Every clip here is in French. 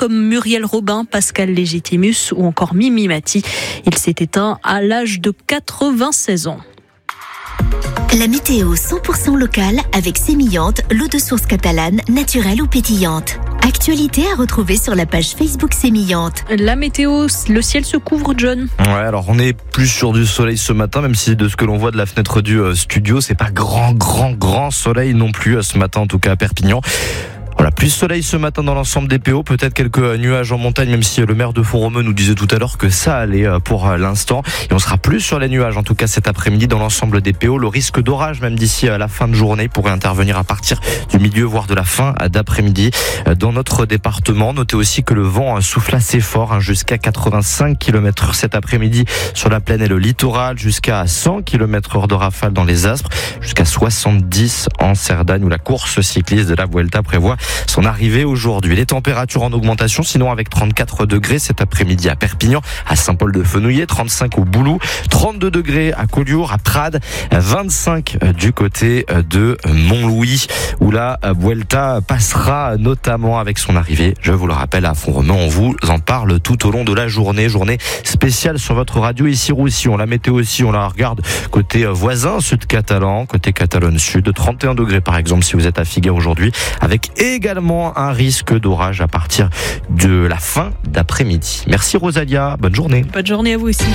comme Muriel Robin, Pascal Légitimus ou encore Mimi Mati. Il s'est éteint à l'âge de 96 ans. La météo 100% locale avec Sémillante, l'eau de source catalane, naturelle ou pétillante. Actualité à retrouver sur la page Facebook Sémillante. La météo, le ciel se couvre, John. Ouais, alors on est plus sur du soleil ce matin, même si de ce que l'on voit de la fenêtre du studio, c'est pas grand soleil non plus ce matin, en tout cas à Perpignan. Voilà, plus soleil ce matin dans l'ensemble des PO, peut-être quelques nuages en montagne, même si le maire de Font-Romeu nous disait tout à l'heure que ça allait pour l'instant. Et on sera plus sur les nuages, en tout cas cet après-midi dans l'ensemble des PO. Le risque d'orage, même d'ici à la fin de journée, pourrait intervenir à partir du milieu, voire de la fin d'après-midi dans notre département. Notez aussi que le vent souffle assez fort, jusqu'à 85 km/h cet après-midi sur la plaine et le littoral, jusqu'à 100 km/h de rafale dans les Aspres, jusqu'à 70 en Cerdagne, où la course cycliste de la Vuelta prévoit son arrivée aujourd'hui. Les températures en augmentation, sinon avec 34 degrés cet après-midi à Perpignan, à Saint-Paul-de-Fenouillet, 35 au Boulou, 32 degrés à Collioure, à Prades, 25 du côté de Montlouis, où la Vuelta passera notamment avec son arrivée, je vous le rappelle, à Font-Romeu. On vous en parle tout au long de la journée spéciale sur votre radio ici Roussillon. La météo aussi, on la regarde côté voisin sud catalan, côté Catalogne Sud, 31 degrés par exemple si vous êtes à Figueres aujourd'hui, avec également un risque d'orage à partir de la fin d'après-midi. Merci Rosalia, bonne journée. Bonne journée à vous aussi.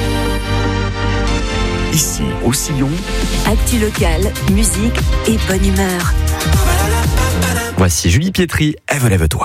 Ici, au Sillon. Actu locale, musique et bonne humeur. Voici Julie Pietri, Ève, lève-toi.